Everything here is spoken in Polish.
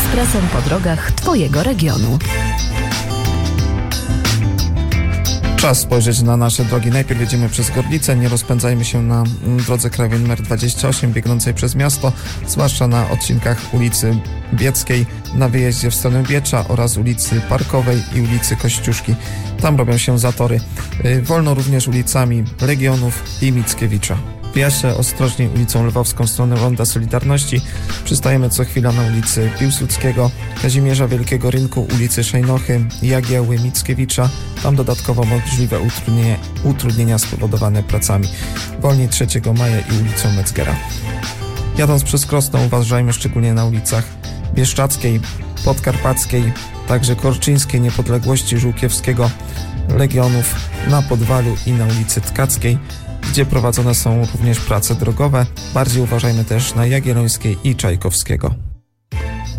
ekspresem po drogach Twojego regionu. Czas spojrzeć na nasze drogi. Najpierw jedziemy przez Gorlicę, nie rozpędzajmy się na drodze krajowej nr 28 biegnącej przez miasto, zwłaszcza na odcinkach ulicy Bieckiej, na wyjeździe w stronę Biecza oraz ulicy Parkowej i ulicy Kościuszki. Tam robią się zatory. Wolno również ulicami Legionów i Mickiewicza. Jeszcze ostrożniej ulicą Lwowską w stronę Ronda Solidarności. Przystajemy co chwila na ulicy Piłsudskiego, Kazimierza Wielkiego Rynku, ulicy Szejnochy, Jagiełły, Mickiewicza. Tam dodatkowo możliwe utrudnienia spowodowane pracami. Wolniej 3 Maja i ulicą Metzgera. Jadąc przez Krosno uważajmy szczególnie na ulicach Bieszczackiej, Podkarpackiej, także Korczyńskiej, Niepodległości, Żółkiewskiego, Legionów, na Podwalu i na ulicy Tkackiej, gdzie prowadzone są również prace drogowe. Bardziej uważajmy też na Jagiellońskiej i Czajkowskiego.